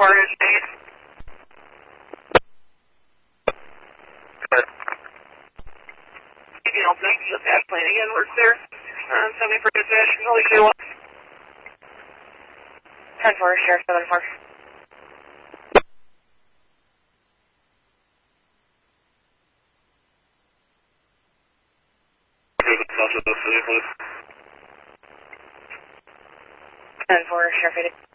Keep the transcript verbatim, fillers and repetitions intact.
Orange eight. Good. You know, thank you. That plane again works there. Uh, send me for dispatch. Only two one. ten four, Sheriff seven four. ten four, Sheriff eight.